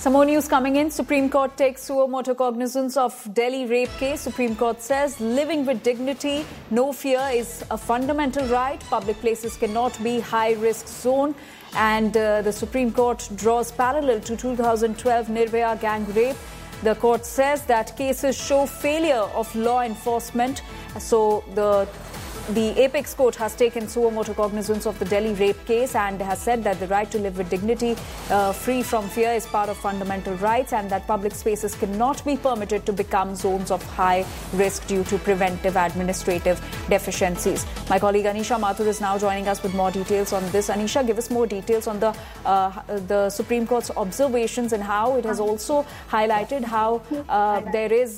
Some more news coming in. Supreme Court takes suo motu cognizance of Delhi rape case. Supreme Court says living with dignity, no fear is a fundamental right. Public places cannot be high-risk zone. And the Supreme Court draws parallel to 2012 Nirbhaya gang rape. The court says that cases show failure of law enforcement. So the Apex Court has taken suo motu cognizance of the Delhi rape case and has said that the right to live with dignity, free from fear, is part of fundamental rights, and that public spaces cannot be permitted to become zones of high risk due to preventive administrative deficiencies. My colleague Anisha Mathur is now joining us with more details on this. Anisha, give us more details on the Supreme Court's observations and how it has also highlighted how there is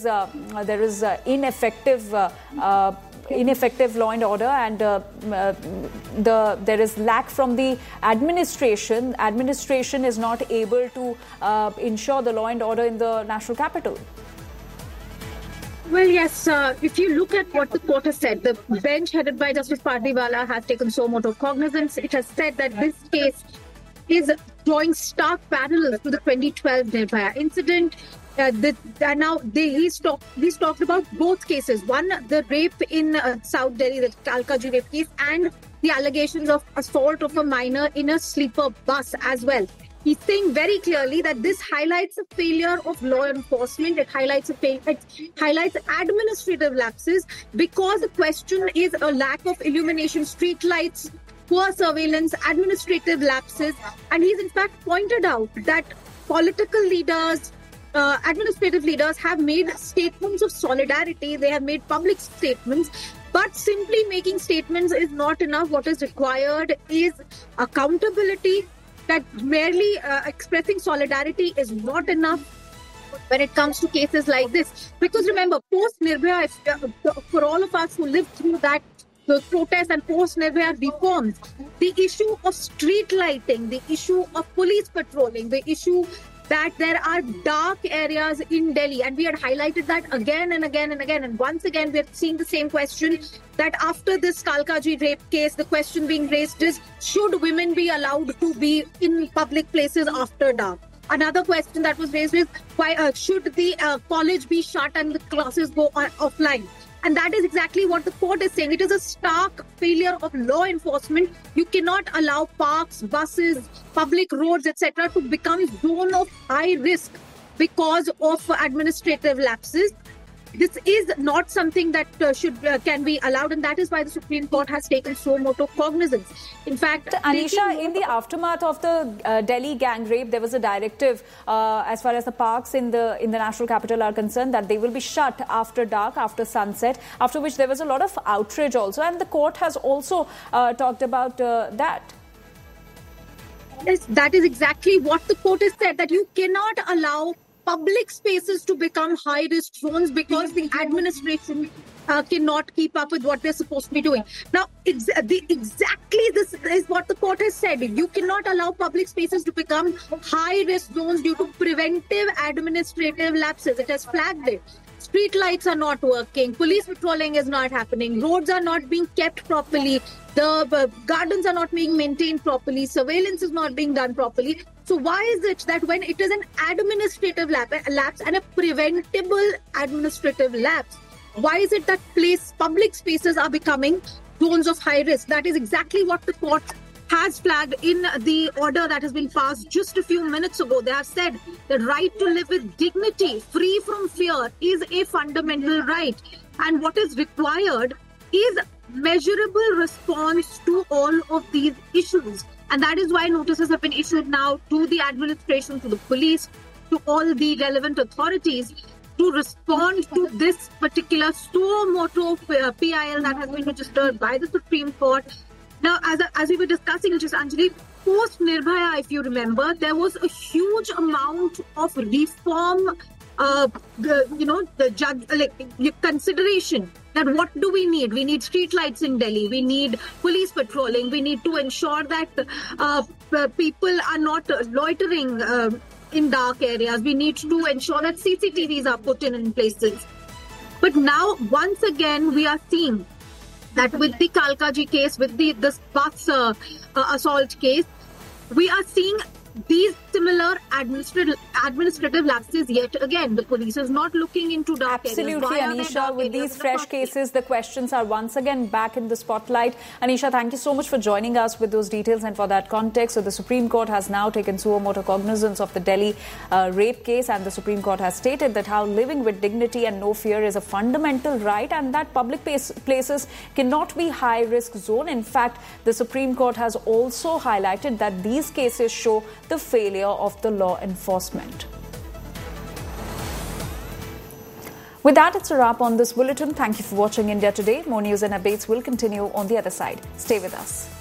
ineffective law and order, and there is lack from the administration. Administration is not able to ensure the law and order in the national capital. Well, yes, if you look at what the court has said, the bench headed by Justice Pardiwala has taken suo motu cognizance. It has said that this case is drawing stark parallels to the 2012 Nirbhaya incident. He's talked about both cases. One, the rape in South Delhi, the Kalkaji rape case, and the allegations of assault of a minor in a sleeper bus as well. He's saying very clearly that this highlights a failure of law enforcement. It highlights administrative lapses, because the question is a lack of illumination, street lights, poor surveillance, administrative lapses. And he's in fact pointed out that political leaders, administrative leaders have made statements of solidarity. They have made public statements, but simply making statements is not enough. What is required is accountability. That merely expressing solidarity is not enough when it comes to cases like this. Because remember, post-Nirbhaya, for all of us who lived through that, the protests and post-Nirbhaya reforms, the issue of street lighting, the issue of police patrolling, the issue that there are dark areas in Delhi, and we had highlighted that again and again and again. And once again, we're seeing the same question, that after this Kalkaji rape case, the question being raised is, should women be allowed to be in public places after dark? Another question that was raised is, why should the college be shut and the classes go offline? And that is exactly what the court is saying. It is a stark failure of law enforcement. You cannot allow parks, buses, public roads, etc. to become a zone of high risk because of administrative lapses. This is not something that can be allowed, and that is why the Supreme Court has taken suo motu cognizance. In fact, Anisha, in the aftermath of the Delhi gang rape, there was a directive as far as the parks in the national capital are concerned, that they will be shut after dark, after sunset, after which there was a lot of outrage also, and the court has also talked about that. Yes, that is exactly what the court has said, that you cannot allow public spaces to become high-risk zones because the administration cannot keep up with what they're supposed to be doing. Now, exactly this is what the court has said. You cannot allow public spaces to become high-risk zones due to preventive administrative lapses. It has flagged it. Street lights are not working. Police patrolling is not happening. Roads are not being kept properly. The gardens are not being maintained properly. Surveillance is not being done properly. So why is it that when it is an administrative lapse and a preventable administrative lapse, why is it that public spaces are becoming zones of high risk? That is exactly what the court has flagged in the order that has been passed just a few minutes ago. They have said the right to live with dignity, free from fear, is a fundamental right. And what is required is measurable response to all of these issues. And that is why notices have been issued now to the administration, to the police, to all the relevant authorities to respond to this particular suo motu PIL that has been registered by the Supreme Court. Now, as we were discussing, just Anjali, post-Nirbhaya, if you remember, there was a huge amount of reform, consideration. That what do we need? We need street lights in Delhi. We need police patrolling. We need to ensure that people are not loitering in dark areas. We need to ensure that CCTVs are put in places. But now, once again, we are seeing that with the Kalkaji case, with this bus assault case, we are seeing these similar administrative lapses yet again. The police is not looking into dark areas. Absolutely, Anisha. With these fresh cases, the questions are once again back in the spotlight. Anisha, thank you so much for joining us with those details and for that context. So the Supreme Court has now taken suo motu cognizance of the Delhi rape case, and the Supreme Court has stated that how living with dignity and no fear is a fundamental right, and that public places cannot be high-risk zone. In fact, the Supreme Court has also highlighted that these cases show the failure of the law enforcement. With that, it's a wrap on this bulletin. Thank you for watching India Today. More news and updates will continue on the other side. Stay with us.